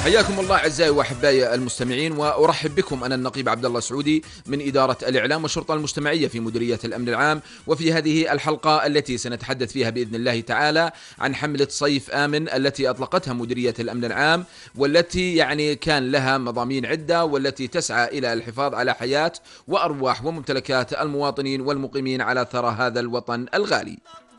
حياكم الله أعزائي وأحبائي المستمعين، وأرحب بكم. أنا النقيب عبد الله سعودي من إدارة الإعلام والشرطة المجتمعية في مديرية الأمن العام، وفي هذه الحلقة التي سنتحدث فيها بإذن الله تعالى عن حملة صيف آمن التي أطلقتها مديرية الأمن العام، والتي كان لها مضامين عدة، والتي تسعى إلى الحفاظ على حياة وأرواح وممتلكات المواطنين والمقيمين على ثرى هذا الوطن الغالي.